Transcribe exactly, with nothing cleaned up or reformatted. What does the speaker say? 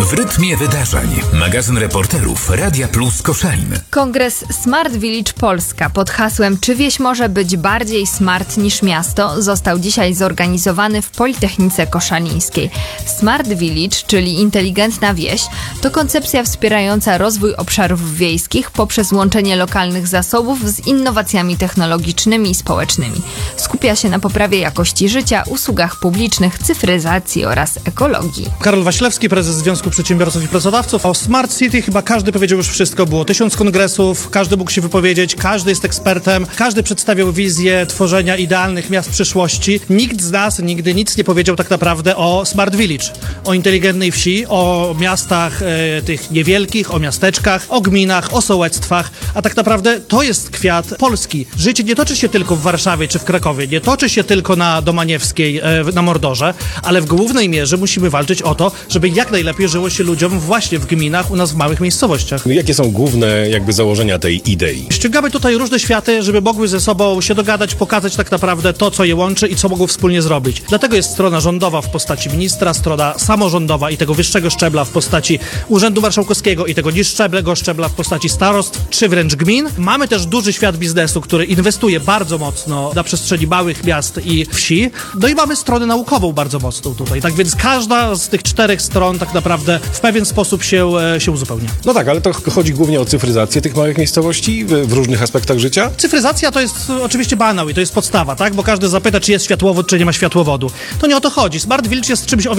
W rytmie wydarzeń. Magazyn reporterów Radia Plus Koszalin. Kongres Smart Village Polska pod hasłem Czy wieś może być bardziej smart niż miasto został dzisiaj zorganizowany w Politechnice Koszalińskiej. Smart Village, czyli inteligentna wieś, to koncepcja wspierająca rozwój obszarów wiejskich poprzez łączenie lokalnych zasobów z innowacjami technologicznymi i społecznymi. Skupia się na poprawie jakości życia, usługach publicznych, cyfryzacji oraz ekologii. Karol Waślewski, prezes Związku Przedsiębiorców i Pracodawców. O Smart City chyba każdy powiedział już wszystko. Było tysiąc kongresów, każdy mógł się wypowiedzieć, każdy jest ekspertem, każdy przedstawiał wizję tworzenia idealnych miast przyszłości. Nikt z nas nigdy nic nie powiedział tak naprawdę o Smart Village, o inteligentnej wsi, o miastach e, tych niewielkich, o miasteczkach, o gminach, o sołectwach, a tak naprawdę to jest kwiat Polski. Życie nie toczy się tylko w Warszawie czy w Krakowie, nie toczy się tylko na Domaniewskiej, e, na Mordorze, ale w głównej mierze musimy walczyć o to, żeby jak najlepiej żyło się ludziom właśnie w gminach, u nas w małych miejscowościach. Jakie są główne jakby założenia tej idei? Ściągamy tutaj różne światy, żeby mogły ze sobą się dogadać, pokazać tak naprawdę to, co je łączy i co mogą wspólnie zrobić. Dlatego jest strona rządowa w postaci ministra, strona samorządowa i tego wyższego szczebla w postaci Urzędu Marszałkowskiego i tego niższego szczebla w postaci starostw czy wręcz gmin. Mamy też duży świat biznesu, który inwestuje bardzo mocno na przestrzeni małych miast i wsi. No i mamy stronę naukową bardzo mocną tutaj. Tak więc każda z tych czterech stron tak naprawdę w pewien sposób się, się uzupełnia. No tak, ale to chodzi głównie o cyfryzację tych małych miejscowości w, w różnych aspektach życia? Cyfryzacja to jest oczywiście banał i to jest podstawa, tak? Bo każdy zapyta, czy jest światłowód, czy nie ma światłowodu. To nie o to chodzi. Smart Village jest czymś o